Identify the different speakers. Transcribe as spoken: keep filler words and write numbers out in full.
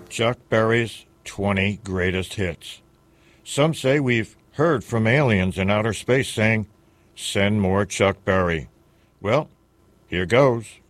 Speaker 1: Chuck Berry's twenty Greatest Hits. Some say we've heard from aliens in outer space saying, "Send more Chuck Berry." Well, here goes.